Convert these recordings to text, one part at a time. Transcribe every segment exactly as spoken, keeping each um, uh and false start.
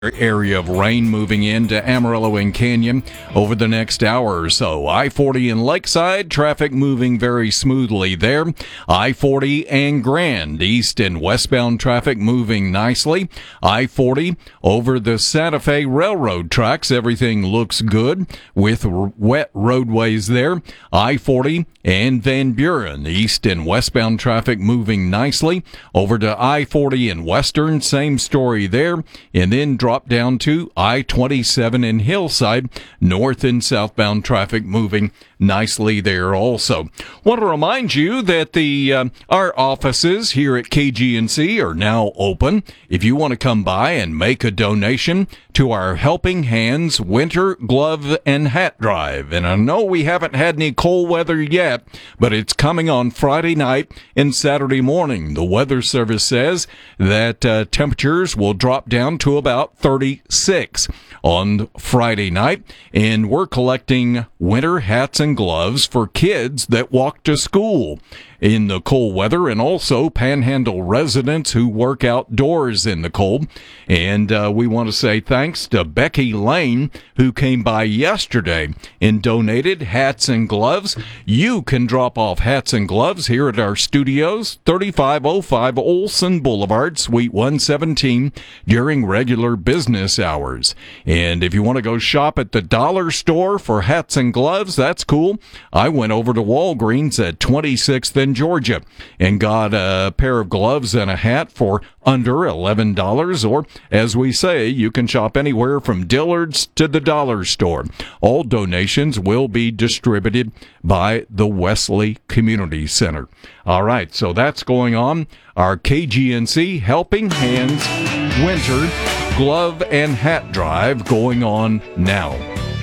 area of rain moving into Amarillo and Canyon over the next hour or so. I forty in Lakeside, traffic moving very smoothly there. I forty and Grand, east and westbound traffic moving nicely. I forty over the Santa Fe Railroad tracks, everything looks good with r- wet roadways there. I forty and Van Buren, east and westbound traffic moving nicely. Over to I forty in Western, same story there. And then drop down to I twenty-seven in Hillside, north and southbound traffic moving nicely there also. Want to remind you that the uh, our offices here at K G N C are now open. If you want to come by and make a donation to our Helping Hands Winter Glove and Hat Drive. And I know we haven't had any cold weather yet, but it's coming on Friday night and Saturday morning. The Weather Service says that uh, temperatures will drop down to about thirty-six on Friday night, and we're collecting winter hats and gloves for kids that walk to school in the cold weather, and also Panhandle residents who work outdoors in the cold. And uh, we want to say thanks to Becky Lane, who came by yesterday and donated hats and gloves. You can drop off hats and gloves here at our studios, thirty-five oh five Olson Boulevard, Suite one seventeen, during regular business hours. And if you want to go shop at the dollar store for hats and gloves, that's cool. I went over to Walgreens at twenty-sixth and Georgia and got a pair of gloves and a hat for under eleven dollars, or as we say, you can shop anywhere from Dillard's to the dollar store. All donations will be distributed by the Wesley Community Center. All right, so that's going on. Our K G N C Helping Hands Winter Glove and Hat Drive going on now.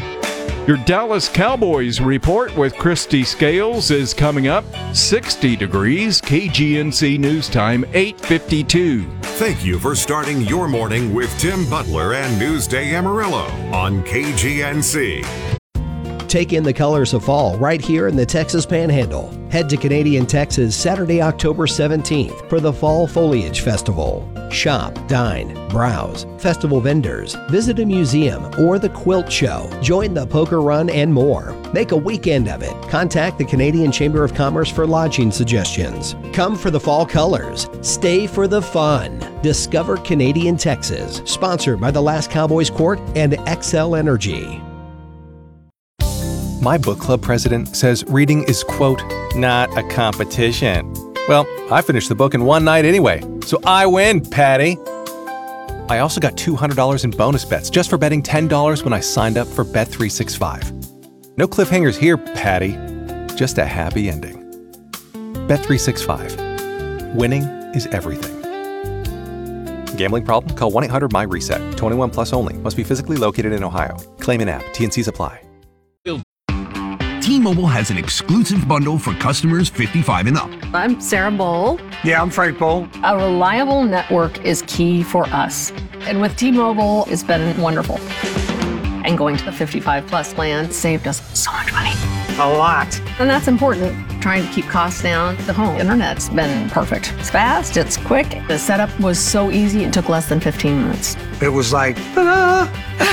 Your Dallas Cowboys report with Christy Scales is coming up. sixty degrees, K G N C News Time, eight fifty-two. Thank you for starting your morning with Tim Butler and Newsday Amarillo on K G N C. Take in the colors of fall right here in the Texas Panhandle. Head to Canadian Texas Saturday, October seventeenth for the Fall Foliage Festival. Shop, dine, browse, festival vendors, visit a museum or the quilt show, join the poker run and more. Make a weekend of it. Contact the Canadian Chamber of Commerce for lodging suggestions. Come for the fall colors. Stay for the fun. Discover Canadian Texas. Sponsored by the Last Cowboys Court and X L Energy. My book club president says reading is, quote, not a competition. Well, I finished the book in one night anyway, so I win, Patty. I also got two hundred dollars in bonus bets just for betting ten dollars when I signed up for Bet three sixty-five. No cliffhangers here, Patty. Just a happy ending. Bet three sixty-five. Winning is everything. Gambling problem? Call one eight hundred M Y reset. twenty-one plus only. Must be physically located in Ohio. Claim in app. T N Cs apply. T-Mobile has an exclusive bundle for customers fifty-five and up. I'm Sarah Bowl. Yeah, I'm Frank Bowl. A reliable network is key for us. And with T-Mobile, it's been wonderful. And going to the fifty-five plus plan saved us so much money. A lot. And that's important. Trying to keep costs down. The home internet's been perfect. It's fast, it's quick. The setup was so easy, it took less than fifteen minutes. It was like, ta-da!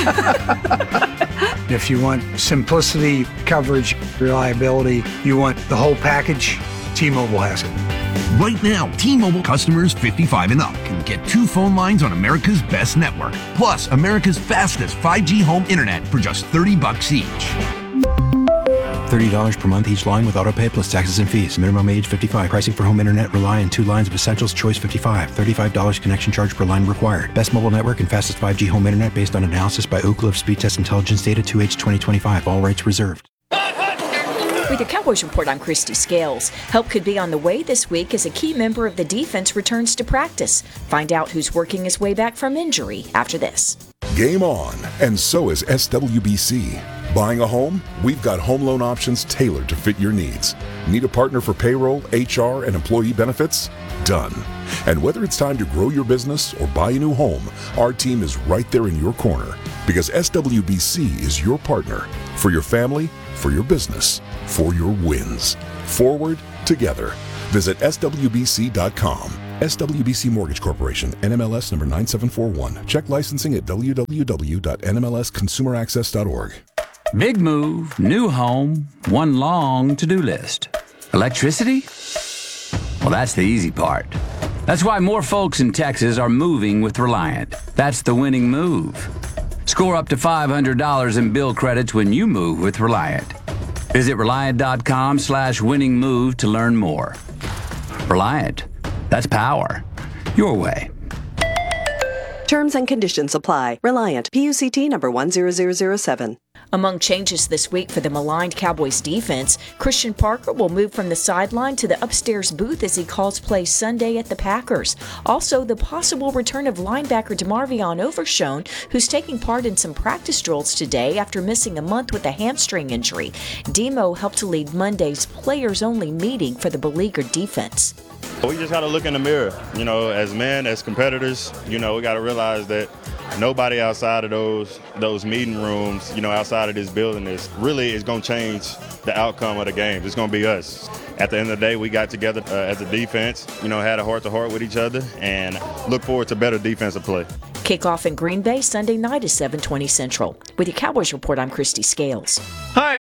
If you want simplicity, coverage, reliability, you want the whole package, T-Mobile has it. Right now, T-Mobile customers fifty-five and up can get two phone lines on America's best network, plus America's fastest five G home internet for just thirty bucks each. thirty dollars per month each line with autopay plus taxes and fees. Minimum age fifty-five. Pricing for home internet rely on two lines of Essentials Choice fifty-five. thirty-five dollars connection charge per line required. Best mobile network and fastest five G home internet based on analysis by Oak Cliff Speed Test Intelligence Data two H twenty twenty-five. All rights reserved. With your Cowboys Report, I'm Christy Scales. Help could be on the way this week as a key member of the defense returns to practice. Find out who's working his way back from injury after this. Game on, and so is S W B C. Buying a home? We've got home loan options tailored to fit your needs. Need a partner for payroll, H R, and employee benefits? Done. And whether it's time to grow your business or buy a new home, our team is right there in your corner because S W B C is your partner for your family, for your business, for your wins. Forward, together. Visit S W B C dot com. S W B C Mortgage Corporation, N M L S number nine seven four one. Check licensing at w w w dot n m l s consumer access dot org. Big move, new home, one long to-do list. Electricity? Well, that's the easy part. That's why more folks in Texas are moving with Reliant. That's the winning move. Score up to five hundred dollars in bill credits when you move with Reliant. Visit Reliant.com slash winning move to learn more. Reliant. That's power. Your way. Terms and conditions apply. Reliant. P U C T number one zero zero zero seven. Among changes this week for the maligned Cowboys defense, Christian Parker will move from the sideline to the upstairs booth as he calls plays Sunday at the Packers. Also, the possible return of linebacker DeMarvion Overshown, who's taking part in some practice drills today after missing a month with a hamstring injury. Demo helped to lead Monday's players-only meeting for the beleaguered defense. We just got to look in the mirror, you know, as men, as competitors, you know, we got to realize that nobody outside of those those meeting rooms, you know, outside of this building is really is going to change the outcome of the game. It's going to be us. At the end of the day, we got together uh, as a defense, you know, had a heart-to-heart with each other, and look forward to better defensive play. Kickoff in Green Bay Sunday night is seven twenty Central. With your Cowboys Report, I'm Christy Scales. Hi.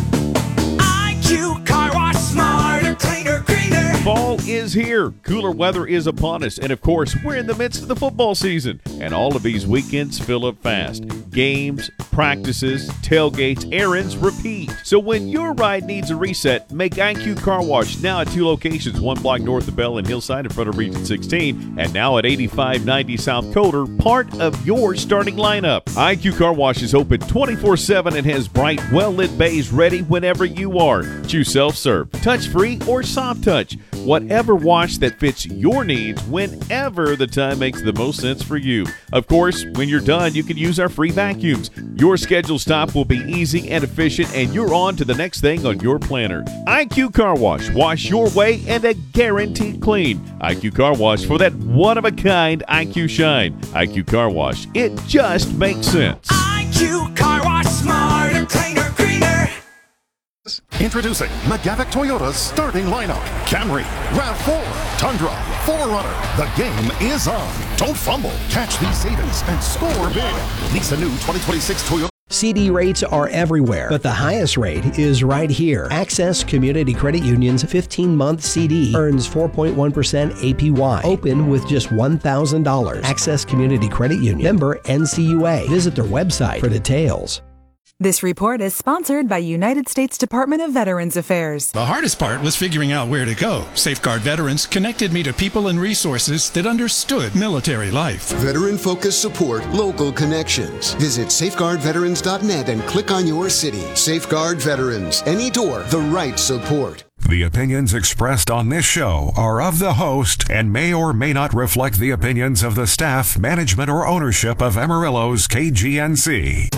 I Q Car Wash, smarter, cleaner, greener. Fall is here. Cooler weather is upon us. And, of course, we're in the midst of the football season. And all of these weekends fill up fast. Games, practices, tailgates, errands, repeat. So when your ride needs a reset, make I Q Car Wash now at two locations, one block north of Bell and Hillside in front of Region sixteen, and now at eighty-five ninety South Coder, part of your starting lineup. I Q Car Wash is open twenty-four seven and has bright, well-lit bays ready whenever you are. Choose self-serve, touch-free, or soft touch. Whatever wash that fits your needs whenever the time makes the most sense for you. Of course, when you're done, you can use our free vacuums. Your scheduled stop will be easy and efficient, and you're on to the next thing on your planner. I Q Car Wash. Wash your way and a guaranteed clean. I Q Car Wash for that one-of-a-kind I Q shine. I Q Car Wash. It just makes sense. I Q Car Wash, smarter, cleaner, greener. Introducing McGavick Toyota's starting lineup. Camry, RAV four, Tundra, four runner. The game is on. Don't fumble. Catch these savings and score big. Lease a new twenty twenty-six Toyota. C D rates are everywhere, but the highest rate is right here. Access Community Credit Union's fifteen-month C D earns four point one percent A P Y. Open with just one thousand dollars. Access Community Credit Union. Member N C U A. Visit their website for details. This report is sponsored by United States Department of Veterans Affairs. The hardest part was figuring out where to go. Safeguard Veterans connected me to people and resources that understood military life. Veteran-focused support, local connections. Visit safeguard veterans dot net and click on your city. Safeguard Veterans. Any door, the right support. The opinions expressed on this show are of the host and may or may not reflect the opinions of the staff, management, or ownership of Amarillo's K G N C.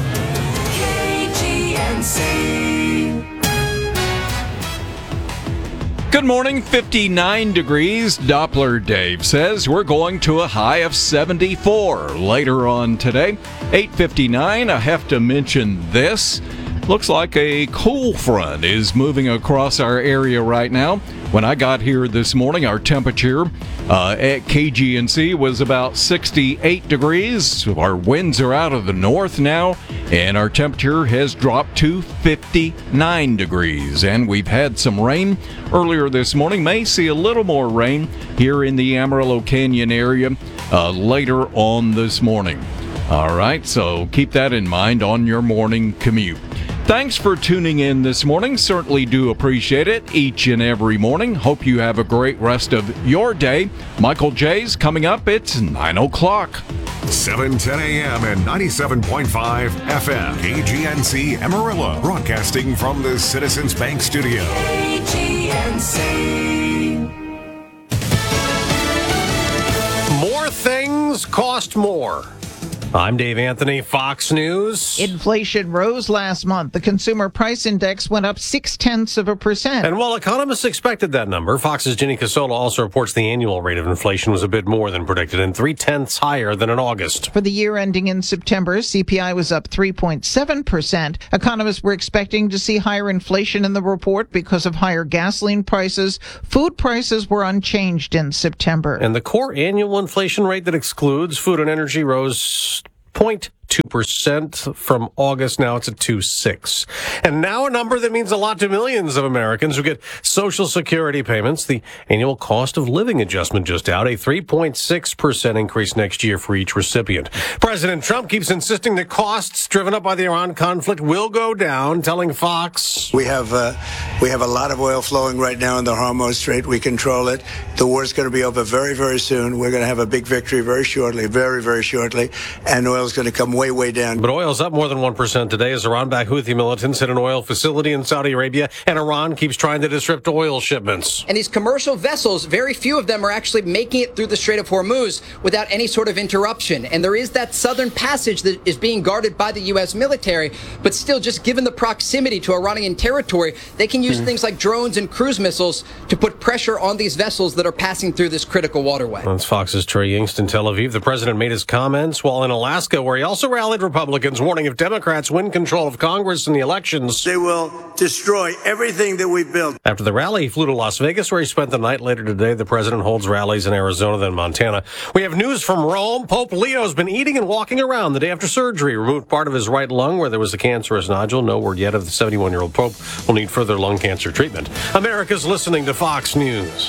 Good morning, fifty-nine degrees. Doppler Dave says we're going to a high of seventy-four later on today. eight fifty-nine, I have to mention this. Looks like a cool front is moving across our area right now. When I got here this morning, our temperature uh, at K G N C was about sixty-eight degrees. Our winds are out of the north now, and our temperature has dropped to fifty-nine degrees. And we've had some rain earlier this morning. May see a little more rain here in the Amarillo Canyon area uh, later on this morning. All right, so keep that in mind on your morning commute. Thanks for tuning in this morning. Certainly do appreciate it each and every morning. Hope you have a great rest of your day. Michael J's coming up. It's nine o'clock. seven ten a.m. and ninety-seven point five F M. K G N C Amarillo. Broadcasting from the Citizens Bank Studio. K G N C. More things cost more. I'm Dave Anthony, Fox News. Inflation rose last month. The Consumer Price Index went up six-tenths of a percent. And while economists expected that number, Fox's Ginny Casola also reports the annual rate of inflation was a bit more than predicted and three-tenths higher than in August. For the year ending in September, C P I was up three point seven percent. Economists were expecting to see higher inflation in the report because of higher gasoline prices. Food prices were unchanged in September. And the core annual inflation rate that excludes food and energy rose zero point two percent from August. Now it's at two point six. And now a number that means a lot to millions of Americans who get Social Security payments. The annual cost of living adjustment just out, a three point six percent increase next year for each recipient. President Trump keeps insisting that costs driven up by the Iran conflict will go down, telling Fox, We have uh, we have a lot of oil flowing right now in the Hormuz Strait. We control it. The war's going to be over very, very soon. We're going to have a big victory very shortly, very, very shortly. And oil's going to come way, way down. But oil's up more than one percent today as Iran-backed Houthi militants hit an oil facility in Saudi Arabia, and Iran keeps trying to disrupt oil shipments. And these commercial vessels, very few of them are actually making it through the Strait of Hormuz without any sort of interruption. And there is that southern passage that is being guarded by the U S military, but still, just given the proximity to Iranian territory, they can use mm. things like drones and cruise missiles to put pressure on these vessels that are passing through this critical waterway. That's Fox's Trey Yingst in Tel Aviv. The president made his comments while in Alaska, where he also rallied Republicans, warning if Democrats win control of Congress in the elections, they will destroy everything that we've built. After the rally, he flew to Las Vegas, where he spent the night. Later today, the president holds rallies in Arizona, then Montana. We have news from Rome. Pope Leo's been eating and walking around the day after surgery. Removed part of his right lung where there was a cancerous nodule. No word yet if the seventy-one-year-old Pope will need further lung cancer treatment. America's listening to Fox News.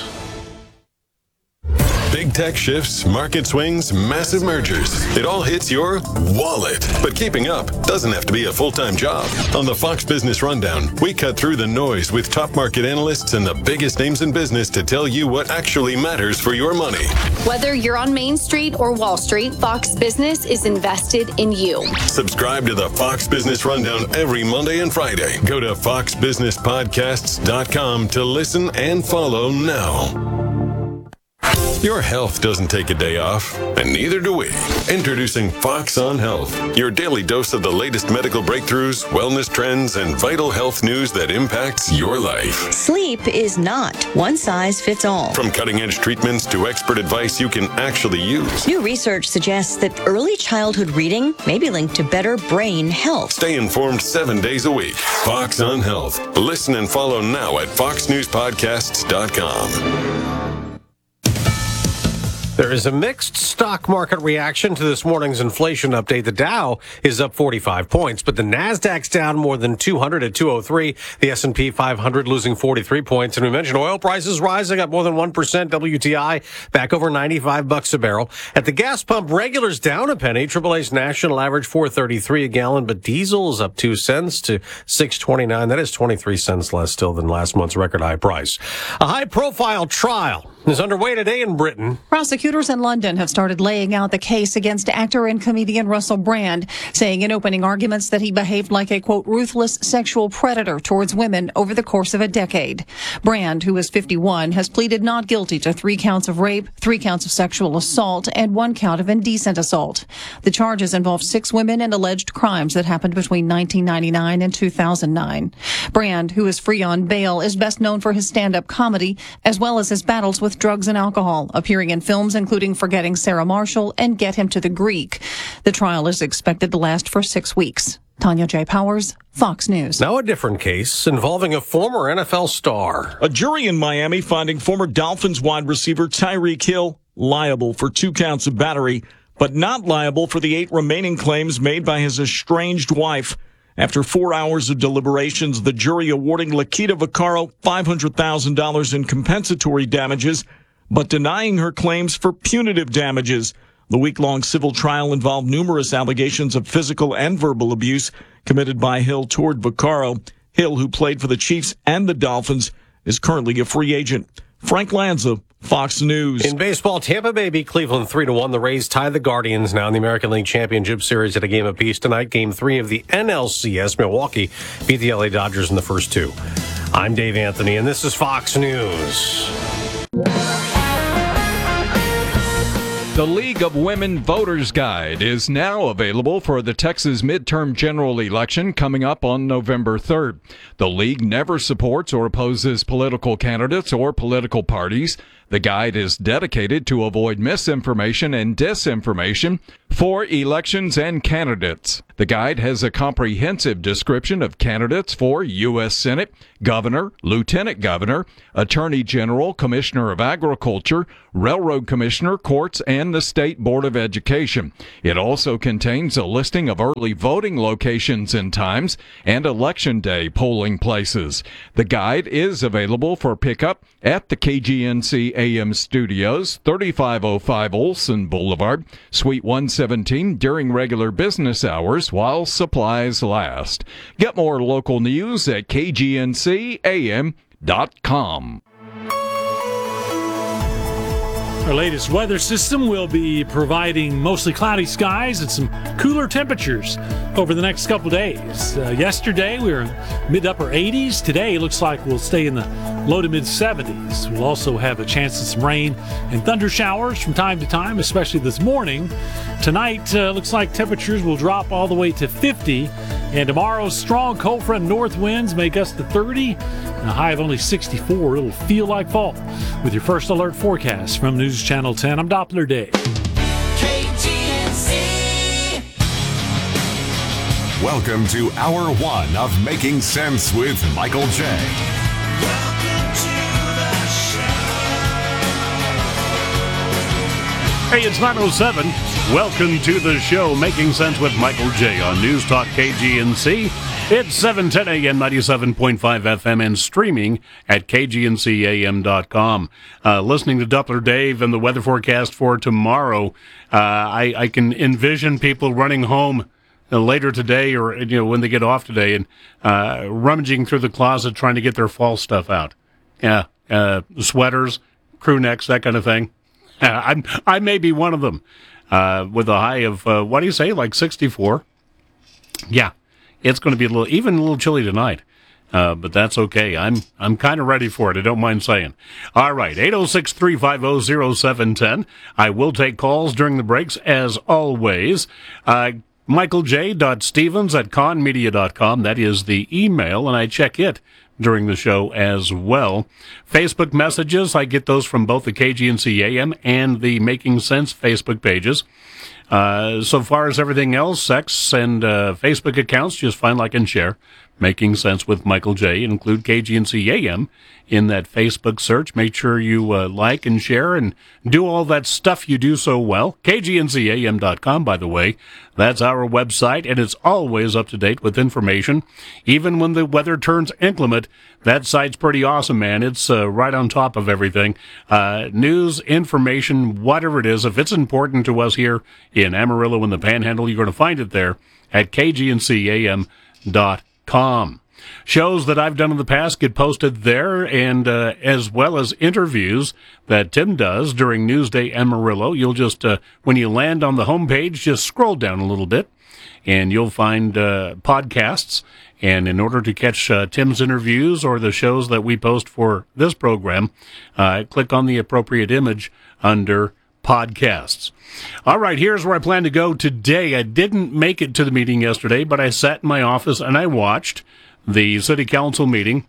Big tech shifts, market swings, massive mergers. It all hits your wallet. But keeping up doesn't have to be a full-time job. On the Fox Business Rundown, we cut through the noise with top market analysts and the biggest names in business to tell you what actually matters for your money. Whether you're on Main Street or Wall Street, Fox Business is invested in you. Subscribe to the Fox Business Rundown every Monday and Friday. Go to fox business podcasts dot com to listen and follow now. Your health doesn't take a day off, and neither do we. Introducing Fox on Health, your daily dose of the latest medical breakthroughs, wellness trends, and vital health news that impacts your life. Sleep is not one size fits all. From cutting-edge treatments to expert advice you can actually use. New research suggests that early childhood reading may be linked to better brain health. Stay informed seven days a week. Fox on Health. Listen and follow now at fox news podcasts dot com. There is a mixed stock market reaction to this morning's inflation update. The Dow is up forty-five points, but the Nasdaq's down more than two hundred at two oh three. The S and P five hundred losing forty-three points. And we mentioned oil prices rising up more than one percent. W T I back over ninety-five bucks a barrel. At the gas pump, regular's down a penny. Triple A's national average four thirty-three a gallon, but diesel is up two cents to six twenty-nine. That is twenty-three cents less still than last month's record high price. A high-profile trial is underway today in Britain. Prosecutors in London have started laying out the case against actor and comedian Russell Brand, saying in opening arguments that he behaved like a, quote, ruthless sexual predator towards women over the course of a decade. Brand, who is fifty-one, has pleaded not guilty to three counts of rape, three counts of sexual assault, and one count of indecent assault. The charges involve six women and alleged crimes that happened between nineteen ninety-nine and two thousand nine. Brand, who is free on bail, is best known for his stand-up comedy, as well as his battles with drugs and alcohol, appearing in films including Forgetting Sarah Marshall and Get Him to the Greek. The trial is expected to last for six weeks. Tanya J. Powers, Fox News. Now a different case involving a former N F L star. A jury in Miami finding former Dolphins wide receiver Tyreek Hill liable for two counts of battery, but not liable for the eight remaining claims made by his estranged wife. After four hours of deliberations, the jury awarding Lakita Vaccaro five hundred thousand dollars in compensatory damages, but denying her claims for punitive damages. The week-long civil trial involved numerous allegations of physical and verbal abuse committed by Hill toward Vaccaro. Hill, who played for the Chiefs and the Dolphins, is currently a free agent. Frank Lanza, Fox News. In baseball, Tampa Bay beat Cleveland three to one. The Rays tie the Guardians now in the American League Championship Series at a game apiece tonight. Game three of the N L C S. Milwaukee beat the L A Dodgers in the first two. I'm Dave Anthony, and this is Fox News. The League of Women Voters Guide is now available for the Texas midterm general election coming up on November third. The League never supports or opposes political candidates or political parties. The guide is dedicated to avoid misinformation and disinformation for elections and candidates. The guide has a comprehensive description of candidates for U S Senate, Governor, Lieutenant Governor, Attorney General, Commissioner of Agriculture, Railroad Commissioner, courts, and the State Board of Education. It also contains a listing of early voting locations and times and Election Day polling places. The guide is available for pickup at the K G N C A M Studios, thirty-five oh five Olson Boulevard, Suite one seventeen, during regular business hours while supplies last. Get more local news at K G N C A M dot com. Our latest weather system will be providing mostly cloudy skies and some cooler temperatures over the next couple days. Uh, yesterday, we were in mid-upper eighties. Today, it looks like we'll stay in the low to mid-seventies. We'll also have a chance of some rain and thunder showers from time to time, especially this morning. Tonight, uh, looks like temperatures will drop all the way to fifty. And tomorrow's strong cold front north winds may gust to thirty. And a high of only sixty-four. It'll feel like fall. With your first alert forecast from News Channel ten, I'm Doppler Dave. K G N C. Welcome to Hour One of Making Sense with Michael J. Hey, it's nine oh seven. Welcome to the show, Making Sense with Michael J. on News Talk K G N C. It's seven ten a.m., ninety-seven point five F M, and streaming at K G N C A M dot com. Uh, listening to Doppler Dave and the weather forecast for tomorrow, uh, I, I can envision people running home uh, later today, or you know when they get off today, and uh, rummaging through the closet trying to get their fall stuff out. Yeah, uh, sweaters, crew necks, that kind of thing. Uh, I'm, I may be one of them, uh, with a high of, uh, what do you say, like sixty-four? Yeah, it's going to be a little, even a little chilly tonight, uh, but that's okay. I'm I'm kind of ready for it, I don't mind saying. All right, eight oh six, three five oh, oh seven one oh. I will take calls during the breaks, as always. Uh, Michael J. Stevens at con media dot com, that is the email, and I check it during the show as well. Facebook messages, I get those from both the K G N C A M and the Making Sense Facebook pages. Uh, so far as everything else, sex and uh, Facebook accounts, just find, like, and share. Making Sense with Michael J. Include K G N C A M in that Facebook search. Make sure you uh, like and share and do all that stuff you do so well. K G N C A M dot com, by the way. That's our website, and it's always up to date with information. Even when the weather turns inclement, that site's pretty awesome, man. It's uh, right on top of everything. Uh, news, information, whatever it is. If it's important to us here in Amarillo and the Panhandle, you're going to find it there at K G N C A M dot com. Shows that I've done in the past get posted there, and uh, as well as interviews that Tim does during Newsday Amarillo. You'll just, uh, when you land on the homepage, just scroll down a little bit, and you'll find uh, podcasts. And in order to catch uh, Tim's interviews or the shows that we post for this program, uh, click on the appropriate image under podcasts. All right, here's where I plan to go today. I didn't make it to the meeting yesterday, but I sat in my office and I watched the city council meeting,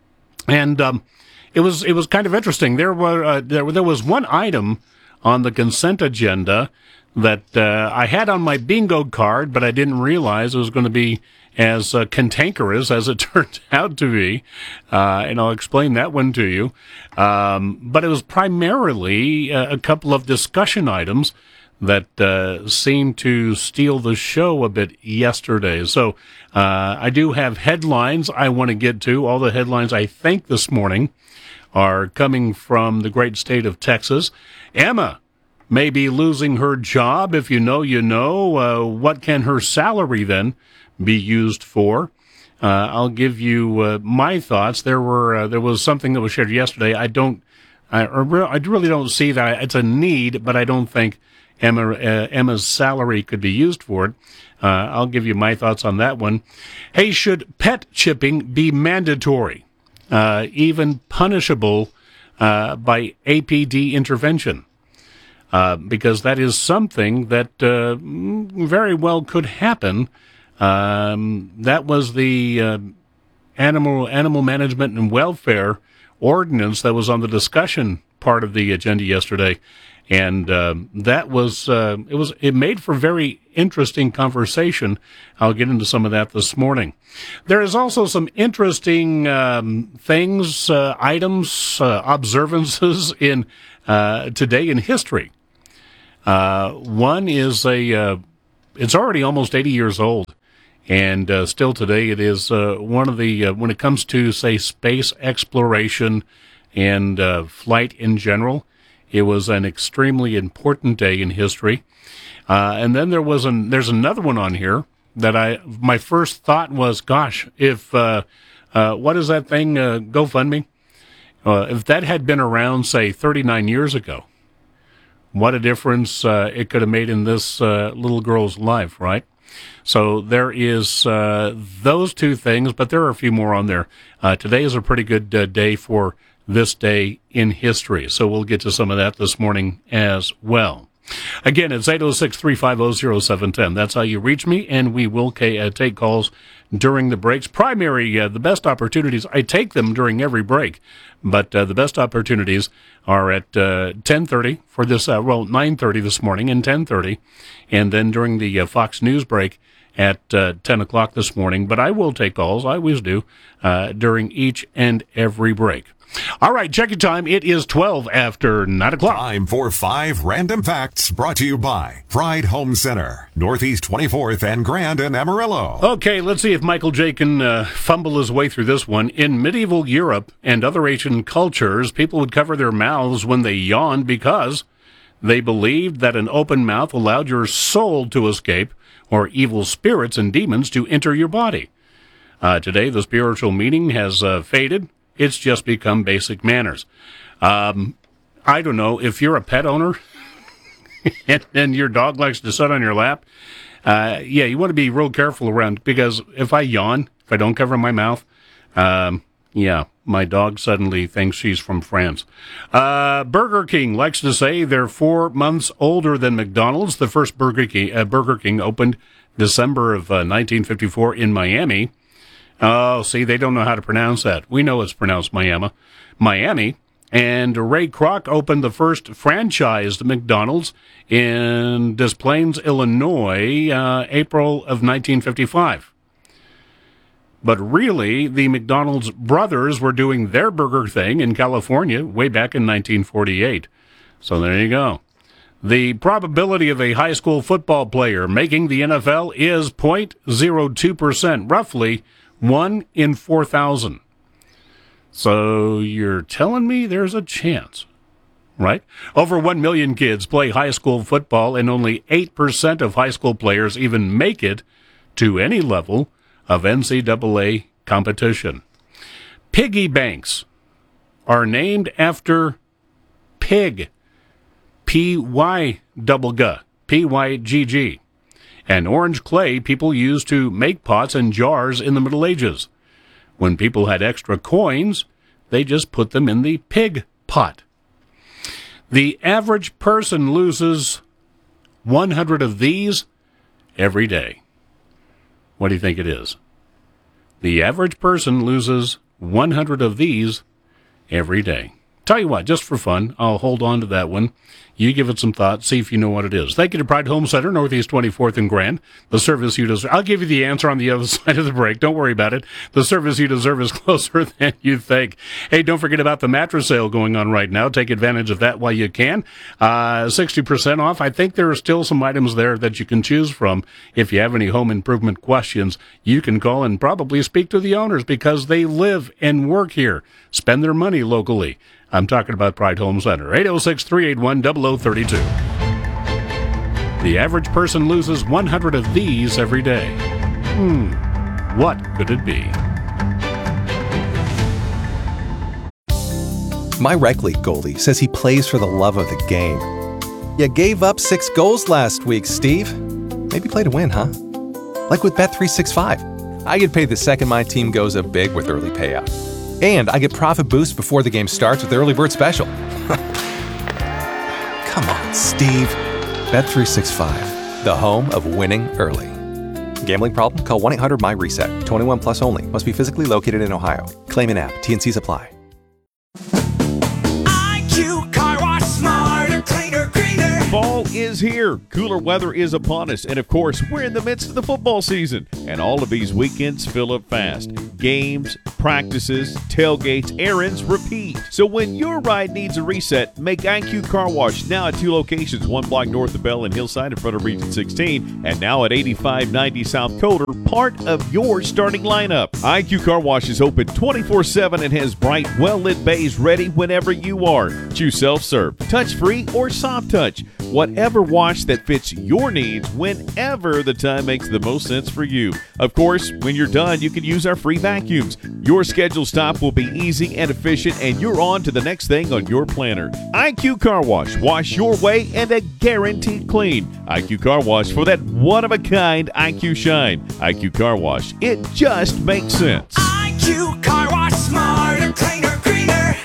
and um, it was it was kind of interesting. There were uh, there, there was one item on the consent agenda that uh, I had on my bingo card, but I didn't realize it was going to be as uh, cantankerous as it turned out to be, uh, and I'll explain that one to you. Um, but it was primarily uh, a couple of discussion items that uh, seemed to steal the show a bit yesterday. So uh, I do have headlines I want to get to. All the headlines, I think, this morning are coming from the great state of Texas. Emma may be losing her job. If you know, you know. Uh, what can her salary then be used for? Uh, I'll give you uh, my thoughts. There were uh, there was something that was shared yesterday. I don't, I, I really don't see that it's a need, but I don't think Emma uh, Emma's salary could be used for it. Uh, I'll give you my thoughts on that one. Hey, should pet chipping be mandatory, uh, even punishable uh, by A P D intervention? uh, because that is something that uh, very well could happen. Um, that was the uh, animal animal management and welfare ordinance that was on the discussion part of the agenda yesterday, and uh, that was uh, it was it made for very interesting conversation. I'll get into some of that this morning. There is also some interesting um, things, uh, items, uh, observances in uh, today in history. Uh, one is a uh, it's already almost eighty years old. And uh, still today, it is uh, one of the, uh, when it comes to, say, space exploration and uh, flight in general, it was an extremely important day in history. Uh, and then there was an, there's another one on here that I, my first thought was, gosh, if, uh, uh, what is that thing, uh, GoFundMe? Uh, if that had been around, say, thirty-nine years ago, what a difference uh, it could have made in this uh, little girl's life, right? So there is uh, those two things, but there are a few more on there. Uh, today is a pretty good uh, day for this day in history, so we'll get to some of that this morning as well. Again, it's eight oh six, three five oh, oh seven one oh. That's how you reach me, and we will ca- uh, take calls during the breaks. Primary, uh, the best opportunities, I take them during every break, but uh, the best opportunities are at uh, ten thirty for this, uh, well, nine thirty this morning and ten thirty, and then during the uh, Fox News break at uh, ten o'clock this morning. But I will take calls, I always do, uh, during each and every break. All right, check your time. It is twelve after nine o'clock. Time for five random facts brought to you by Pride Home Center, Northeast twenty-fourth and Grand in Amarillo. Okay, let's see if Michael J. can uh, fumble his way through this one. In medieval Europe and other ancient cultures, people would cover their mouths when they yawned because they believed that an open mouth allowed your soul to escape or evil spirits and demons to enter your body. Uh, today, the spiritual meaning has uh, faded. It's just become basic manners. Um, I don't know, if you're a pet owner and, and your dog likes to sit on your lap, uh, yeah, you want to be real careful around, because if I yawn, if I don't cover my mouth, um, yeah, my dog suddenly thinks she's from France. Uh, Burger King likes to say they're four months older than McDonald's. The first Burger King, uh, Burger King opened December of uh, nineteen fifty-four in Miami. Oh, see, they don't know how to pronounce that. We know it's pronounced Miami. Miami. And Ray Kroc opened the first franchised McDonald's in Des Plaines, Illinois, uh, April of nineteen fifty-five. But really, the McDonald's brothers were doing their burger thing in California way back in nineteen forty-eight. So there you go. The probability of a high school football player making the N F L is zero point zero two percent, roughly one in four thousand. So you're telling me there's a chance, right? Over one million kids play high school football, and only eight percent of high school players even make it to any level of N C double A competition. Piggy banks are named after pig, P Y double G, P Y G G. And orange clay people used to make pots and jars in the Middle Ages. When people had extra coins, they just put them in the pig pot. The average person loses one hundred of these every day. What do you think it is? The average person loses one hundred of these every day. Tell you what, just for fun, I'll hold on to that one. You give it some thought, see if you know what it is. Thank you to Pride Home Center, Northeast twenty-fourth and Grand. The service you deserve. I'll give you the answer on the other side of the break. Don't worry about it. The service you deserve is closer than you think. Hey, don't forget about the mattress sale going on right now. Take advantage of that while you can. Uh, sixty percent off. I think there are still some items there that you can choose from. If you have any home improvement questions, you can call and probably speak to the owners because they live and work here. Spend their money locally. I'm talking about Pride Home Center. eight oh six, three eight one, zero zero three two. The average person loses one hundred of these every day. Hmm, what could it be? My rec league goalie says he plays for the love of the game. You gave up six goals last week, Steve. Maybe play to win, huh? Like with Bet three sixty-five. I get paid the second my team goes up big with early payout. And I get profit boost before the game starts with the Early Bird Special. Come on, Steve. Bet three sixty-five, the home of winning early. Gambling problem? Call one eight hundred my reset. twenty-one plus only. Must be physically located in Ohio. Claim in app. T N Cs apply. I Q Car Wash, smarter, cleaner, greener. Fall is here. Cooler weather is upon us. And of course, we're in the midst of the football season. And all of these weekends fill up fast. Games, practices, tailgates, errands, repeat. So when your ride needs a reset, make I Q Car Wash now at two locations, one block north of Bell and Hillside in front of Region sixteen, and now at eighty-five ninety South Coder, part of your starting lineup. I Q Car Wash is open twenty-four seven and has bright, well-lit bays ready whenever you are. Choose self-serve, touch-free, or soft touch. Whatever wash that fits your needs whenever the time makes the most sense for you. Of course, when you're done, you can use our free vacuums. Your scheduled stop will be easy and efficient, and you're on to the next thing on your planner. I Q Car Wash. Wash your way and a guaranteed clean. I Q Car Wash for that one-of-a-kind I Q shine. I Q Car Wash. It just makes sense. I Q Car Wash, smarter, cleaner, greener.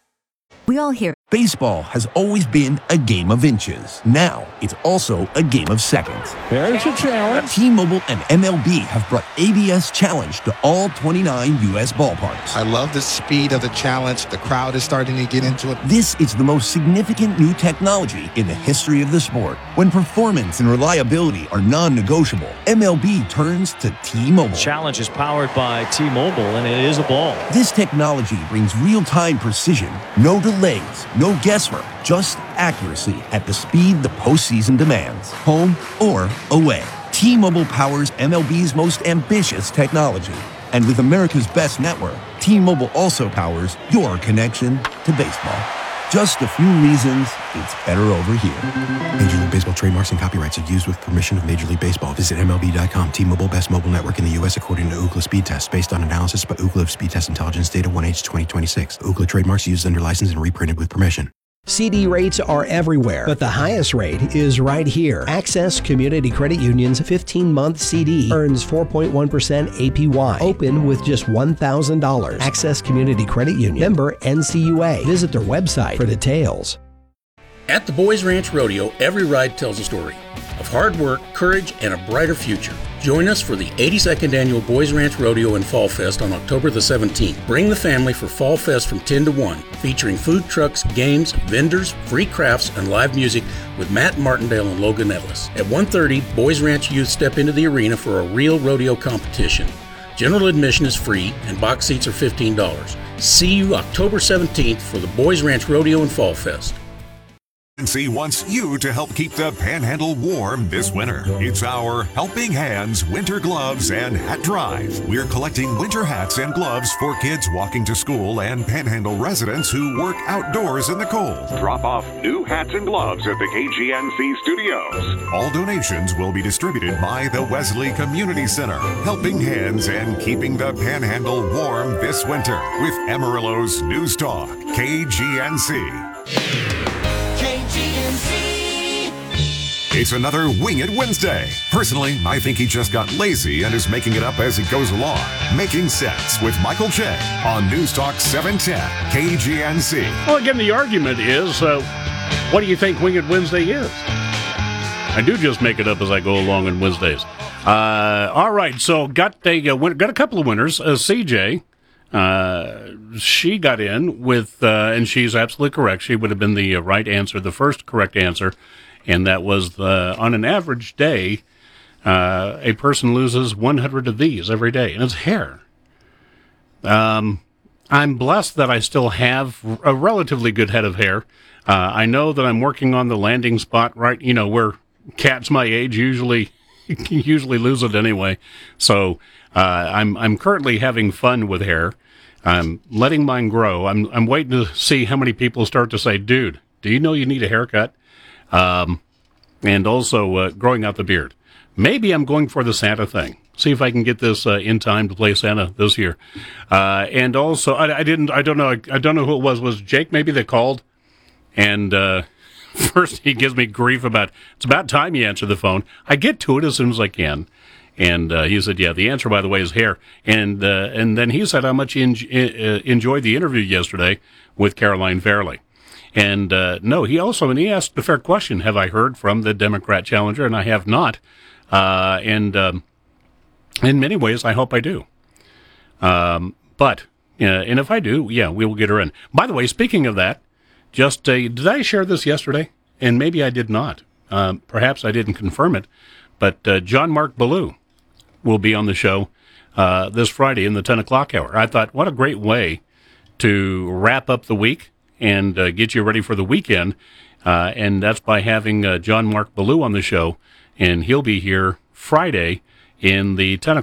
We all hear baseball has always been a game of inches. Now it's also a game of seconds. There's a challenge. T-Mobile and M L B have brought A B S Challenge to all twenty-nine U S ballparks. I love the speed of the challenge. The crowd is starting to get into it. This is the most significant new technology in the history of the sport. When performance and reliability are non-negotiable, M L B turns to T-Mobile. Challenge is powered by T-Mobile, and it is a ball. This technology brings real-time precision, no delays, no guesswork, just accuracy at the speed the postseason demands, home or away. T-Mobile powers M L B's most ambitious technology. And with America's best network, T-Mobile also powers your connection to baseball. Just a few reasons it's better over here. Major League Baseball trademarks and copyrights are used with permission of Major League Baseball. Visit M L B dot com. T-Mobile, best mobile network in the U S according to Ookla Speed Test, based on analysis by Ookla of Speed Test Intelligence Data one H twenty twenty-six. Ookla trademarks used under license and reprinted with permission. C D rates are everywhere, but the highest rate is right here. Access Community Credit Union's fifteen-month C D earns four point one percent A P Y. Open with just one thousand dollars. Access Community Credit Union. Member N C U A. Visit their website for details. At the Boys Ranch Rodeo, every ride tells a story of hard work, courage, and a brighter future. Join us for the eighty-second Annual Boys Ranch Rodeo and Fall Fest on October the seventeenth. Bring the family for Fall Fest from ten to one, featuring food trucks, games, vendors, free crafts, and live music with Matt Martindale and Logan Ellis. At one thirty, Boys Ranch youth step into the arena for a real rodeo competition. General admission is free, and box seats are fifteen dollars. See you October seventeenth for the Boys Ranch Rodeo and Fall Fest. K G N C wants you to help keep the Panhandle warm this winter. It's our Helping Hands Winter Gloves and Hat Drive. We're collecting winter hats and gloves for kids walking to school and Panhandle residents who work outdoors in the cold. Drop off new hats and gloves at the K G N C studios. All donations will be distributed by the Wesley Community Center. Helping Hands and keeping the Panhandle warm this winter with Amarillo's News Talk, K G N C. K G N C. It's another Wing It Wednesday. Personally, I think he just got lazy and is making it up as he goes along. Making Sense with Michael J. on News Talk seven ten, K G N C. Well, again, the argument is, uh, what do you think Wing It Wednesday is? I do just make it up as I go along on Wednesdays. Uh, all right, so got a, uh, got a couple of winners. Uh, C J, uh, she got in with, uh, and she's absolutely correct. She would have been the uh, right answer, the first correct answer, and that was the, on an average day, uh, a person loses one hundred of these every day, and it's hair. Um, I'm blessed that I still have a relatively good head of hair. Uh, I know that I'm working on the landing spot, right, you know, where cats my age usually usually lose it anyway. So uh, I'm I'm currently having fun with hair. I'm letting mine grow. I'm I'm waiting to see how many people start to say, "Dude, do you know you need a haircut?" Um, and also uh, growing out the beard. Maybe I'm going for the Santa thing. See if I can get this uh, in time to play Santa this year. Uh, and also, I, I didn't. I don't know. I, I don't know who it was. Was Jake maybe that called? And uh, first he gives me grief about it's about time you answer the phone. I get to it as soon as I can. And uh, he said, yeah, the answer, by the way, is hair. And uh, and then he said how much he en- uh, enjoyed the interview yesterday with Caroline Fairley. And uh, no, he also, and he asked a fair question, have I heard from the Democrat challenger? And I have not. Uh, and um, in many ways, I hope I do. Um, but, uh, and if I do, yeah, we will get her in. By the way, speaking of that, just, uh, did I share this yesterday? And maybe I did not. Um, perhaps I didn't confirm it. But uh, John Mark Ballou will be on the show uh, this Friday in the ten o'clock hour. I thought, what a great way to wrap up the week and uh, get you ready for the weekend. Uh, and that's by having uh, John Mark Ballou on the show. And he'll be here Friday in the ten o'clock